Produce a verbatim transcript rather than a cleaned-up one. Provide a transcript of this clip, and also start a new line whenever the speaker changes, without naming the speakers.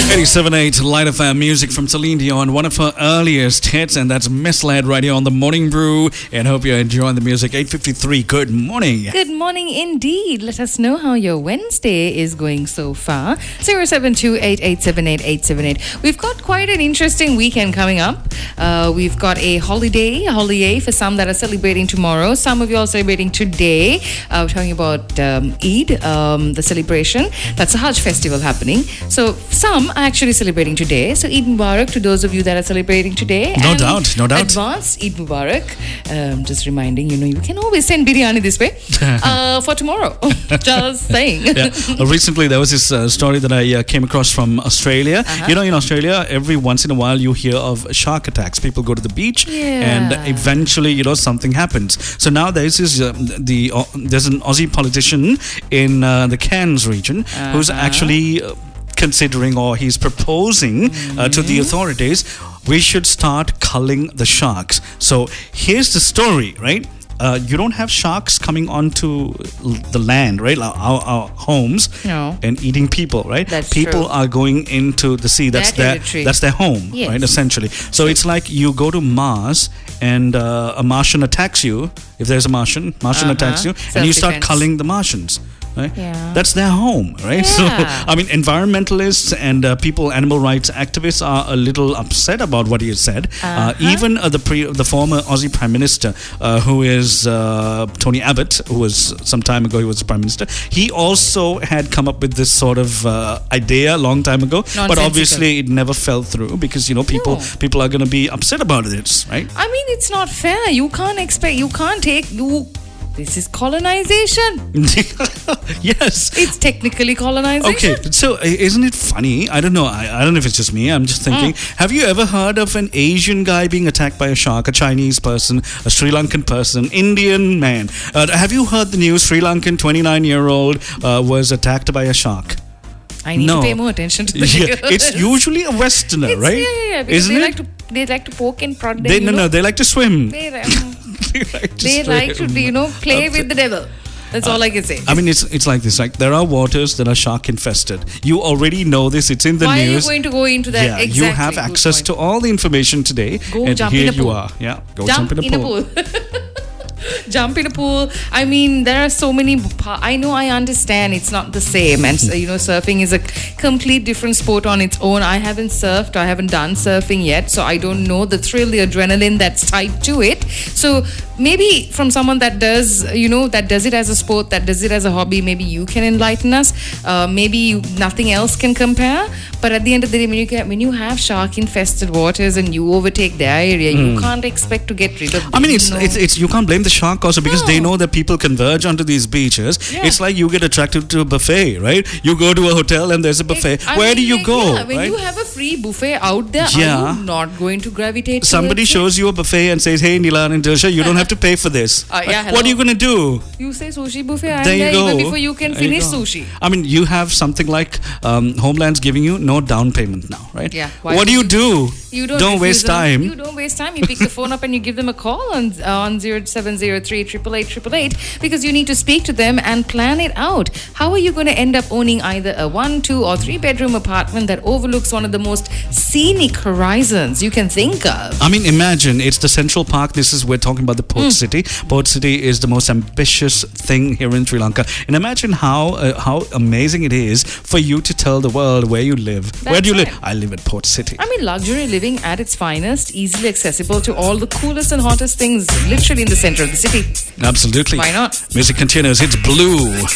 eighty-seven point eight Light F M music from Celine Dion, one of her earliest hits, and that's Misled right here on the Morning Brew. And hope you're enjoying the music. eight fifty-three, good morning.
Good morning indeed. Let us know how your Wednesday is going so far. zero seven two eight eight seven eight eight seven eight. We've got quite an interesting weekend coming up. Uh, we've got a holiday, a holiday for some that are celebrating tomorrow. Some of you are celebrating today. Uh, we're talking about um, Eid, um, the celebration. That's a Hajj festival happening. So some are actually celebrating today. So Eid Mubarak to those of you that are celebrating today.
No
and
doubt, no doubt.
Advance Eid Mubarak. Um, just reminding, you know, you can always send biryani this way uh, for tomorrow. Just saying.
Yeah. Uh, recently, there was this uh, story that I uh, came across from Australia. Uh-huh. You know, in Australia, every once in a while you hear of shark attacks. People go to the beach,
Yeah.
and eventually, you know, something happens. So now there's this, uh, the uh, there's an Aussie politician in uh, the Cairns region
Uh-huh.
who's actually uh, considering, or he's proposing uh, to the authorities, we should start culling the sharks. So here's the story, right? Uh, you don't have sharks coming onto l- the land, right? Our, our, our homes,
No.
and eating people, right?
That's
people
true.
are going into the sea. That's
Their
their
territory.
that's their home,
Yes.
right? Essentially. So it's like you go to Mars and uh, a Martian attacks you. If there's a Martian, Martian
Uh-huh.
attacks you, and you start
Self-defense.
culling the Martians. Right?
Yeah.
That's their home, right? So,
Yeah.
I mean, environmentalists and uh, people, animal rights activists are a little upset about what he has said. Uh,
Uh-huh.
even uh, the pre- the former Aussie Prime Minister, uh, who is uh, Tony Abbott, who was some time ago, he was Prime Minister, he also had come up with this sort of uh, idea a long time ago. But
Nonsensical.
obviously, it never fell through because, you know, people
No.
people are going to be upset about it, right?
I mean, it's not fair. You can't expect, you can't take, you. This is colonization.
Yes.
It's technically colonization.
Okay, so uh, isn't it funny? I don't know. I, I don't know if it's just me. I'm just thinking. Have you ever heard of an Asian guy being attacked by a shark? A Chinese person, a Sri Lankan person, Indian man. Uh, have you heard the news? Sri Lankan twenty-nine-year-old uh, was attacked by a shark.
I need
No.
to pay more attention to the
Yeah,
news.
it's usually a Westerner,
It's-
right?
Yeah, yeah, yeah. Because
Isn't
they
it?
like to they like to poke and prod.
They,
them,
no,
you
no,
know.
they like to swim.
They, um,
they like to
they like to,
swim.
you know, play
Uh,
with the devil. That's all I can say.
I mean, it's it's like this. Like there are waters that are shark infested. You already know this. It's in the
Why
news.
are you going to go into that?
Yeah,
Exactly.
you have
Good
access
point.
to all the information today.
Go
and
jump
here
in a
you
pool.
are. Yeah, go
Jump,
jump,
in a pool. Jump in a pool. I mean, there are so many. pa- I know, I understand it's not the same. And, so, you know, surfing is a complete different sport on its own. I haven't surfed. I haven't done surfing yet. So I don't know the thrill, the adrenaline that's tied to it. So maybe from someone that does, you know, that does it as a sport, that does it as a hobby, maybe you can enlighten us. Uh, maybe you, nothing else can compare. But at the end of the day, when you get, when you have shark-infested waters and you overtake their area, you can't expect to get rid of them.
I mean, it's,
No.
it's it's you can't blame the shark also because they
No.
know that people converge onto these beaches.
Yeah.
It's like you get attracted to a buffet, right? You go to a hotel and there's a buffet.
I
Where
mean,
do you
like,
go?
yeah, when
right?
you have a free buffet out there,
Yeah.
are you not going to gravitate
Somebody
towards
shows you a buffet and says, "Hey, Nilan and Dilsha, you don't have to pay for this."
Uh, yeah,
Like, what are
hello.
you going to do?
it? You say sushi buffet, I'm
There you
there
go.
even before you can
There you
finish
go.
sushi.
I mean, you have something like um, Homeland's giving you no down payment now, right?
Yeah. Why
What do you
would
do?
You don't,
Don't
refuse
waste
them.
time.
You don't waste time. You pick the phone up and you give them a call on uh, on zero seven zero three eight eight eight eight eight because you need to speak to them and plan it out. How are you going to end up owning either a one, two, or three bedroom apartment that overlooks one of the most scenic horizons you can think of?
I mean, imagine it's the Central Park. This is we're talking about the Port City. Port City is the most ambitious thing here in Sri Lanka, and imagine how uh, how amazing it is for you to tell the world where you live. where do you
right.
live? I live at Port City.
I mean, luxury living at its finest, easily accessible to all the coolest and hottest things, literally in the center of the city.
Absolutely.
Why not?
Music continues. It's Blue.